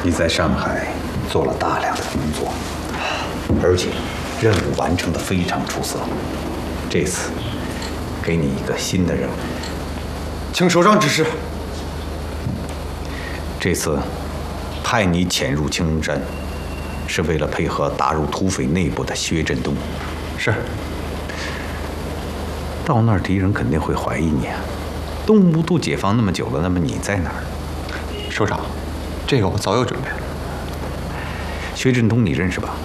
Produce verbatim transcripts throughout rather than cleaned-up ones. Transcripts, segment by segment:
你在上海做了大量的工作，而且任务完成的非常出色。这次给你一个新的任务， 请首长指示。 这次派你潜入青龙山，是为了配合打入土匪内部的薛振东。 是。 到那儿敌人肯定会怀疑你啊！东吴都解放那么久了，那么你在哪儿？ 首长，这个我早有准备。 薛振东你认识吧？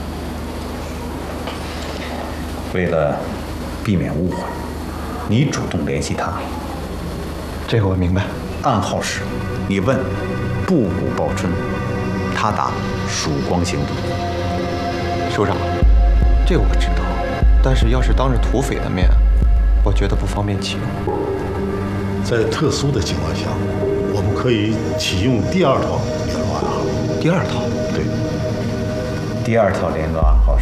为了避免误会，你主动联系他。 这个我明白。 暗号是，你问布谷报春，他答曙光行动。 首长，这个我知道，但是要是当着土匪的面，我觉得不方便启用。 在特殊的情况下，我们可以启用第二套联络暗号。 第二套？ 对。第二套联络暗号是。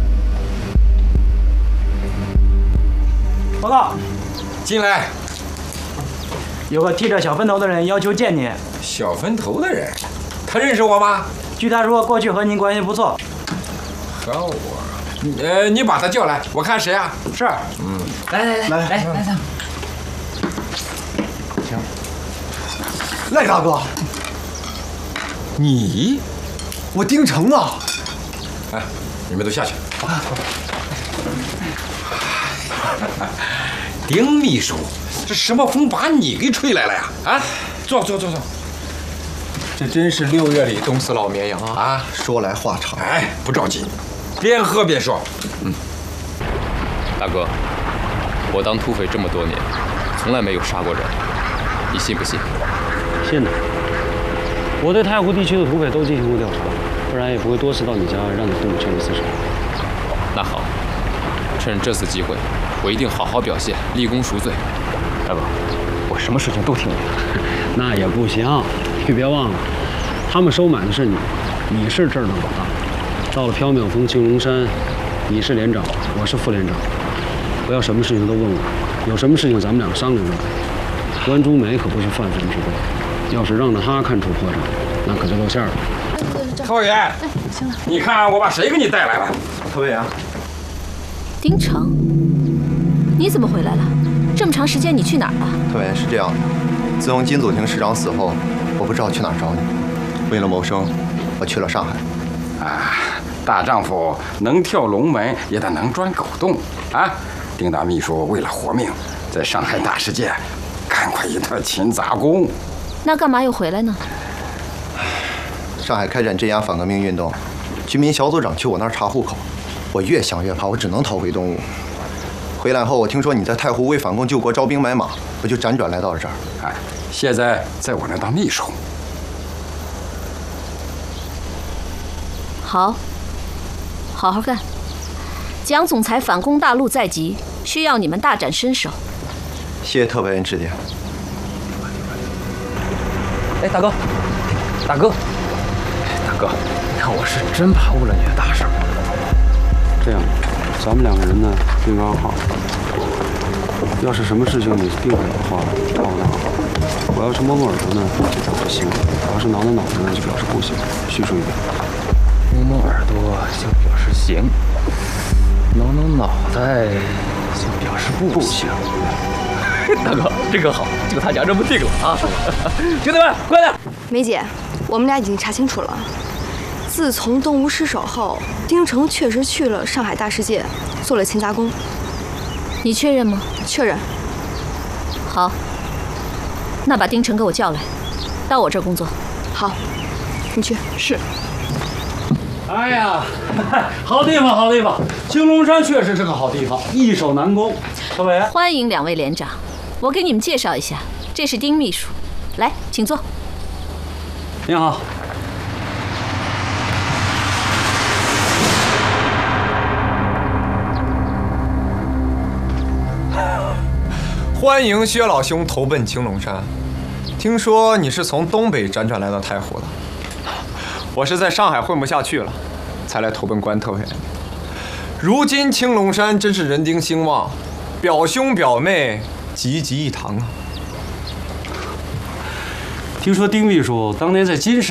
报告， 进来。 有个剃着小分头的人要求见您。 小分头的人，他认识我吗？ 据他说，过去和您关系不错。 和我？呃，你把他叫来，我看谁啊？ 是。 嗯。 来来来来来来来。 行。赖大哥， 你， 我丁成啊！ 哎，你们都下去。啊。丁秘书，这什么风把你给吹来了呀？啊，坐坐坐坐。 这真是六月里冻死老绵羊啊！ 啊， 说来话长。 哎，不着急，边喝边说。嗯， 大哥，我当土匪这么多年，从来没有杀过人，你信不信？ 信的。我对太湖地区的土匪都进行过调查，不然也不会多次到你家让你父母劝你自首。 那好，趁这次机会，我一定好好表现，立功赎罪。 大哥，我什么事情都听你的。那也不行，你别忘了，他们收买的是你，你是这儿的老大。到了缥缈峰青龙山，你是连长，我是副连长。不要什么事情都问我，有什么事情咱们两个商量着。关朱梅可不是泛泛之辈，要是让着他看出破绽，那可就露馅了。 特委员，哎，行了，你看我把谁给你带来了？ 特委员， 丁成，你怎么回来了？这么长时间你去哪儿了？ 特委员是这样的，自从金祖廷师长死后，我不知道去哪儿找你。为了谋生，我去了上海。 啊，大丈夫能跳龙门，也得能钻狗洞啊！丁大秘书为了活命，在上海大世界干过一段勤杂工。 那干嘛又回来呢？ 上海开展镇压反革命运动，居民小组长去我那儿查户口，我越想越怕，我只能逃回东吴。回来后，我听说你在太湖为反共救国招兵买马，我就辗转来到了这儿。 哎，现在在我那当秘书。 好，好好干。蒋总裁反攻大陆在即，需要你们大展身手。 谢谢特派员指点。 哎，大哥，大哥，大哥，你看我是真怕误了你的大事。这样，咱们两个人呢定个暗号。要是什么事情你定了的话，告诉他，我要是摸摸耳朵呢，就表示行；我要是挠挠脑子呢，就表示不行。叙述一遍。 摸摸耳朵就表示行，挠挠脑袋就表示不行。大哥，这个好，就他家这么定了啊！兄弟们，快点！ 梅姐，我们俩已经查清楚了，自从东吴失守后，丁成确实去了上海大世界，做了勤杂工。 你确认吗？ 确认。 好，那把丁成给我叫来，到我这儿工作。 好，你去。 是。哎呀，好地方，好地方！青龙山确实是个好地方，易守难攻。特委员， 欢迎两位连长，我给你们介绍一下，这是丁秘书，来，请坐。 您好。 欢迎薛老兄投奔青龙山。听说你是从东北辗转来到太湖的，我是在上海混不下去了，才来投奔关特委员。如今青龙山真是人丁兴旺，表兄表妹济济一堂啊。 听说丁秘书当年在金市